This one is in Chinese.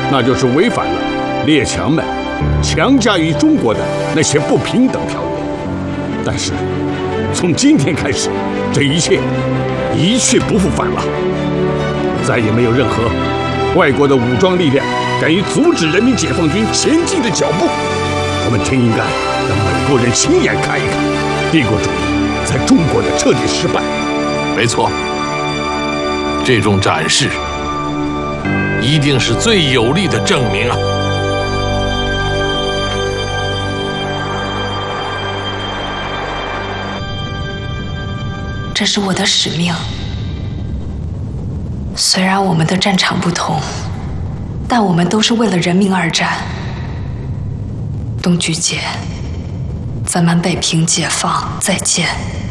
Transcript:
那就是违反了列强们强加于中国的那些不平等条约。但是，从今天开始，这一切一去不复返了，再也没有任何外国的武装力量敢于阻止人民解放军前进的脚步。我们真应该让美国人亲眼看一看帝国主义在中国的彻底失败。 没错，这种展示一定是最有力的证明啊！ 这是我的使命。虽然我们的战场不同，但我们都是为了人民而战。东菊姐，咱们北平解放再见。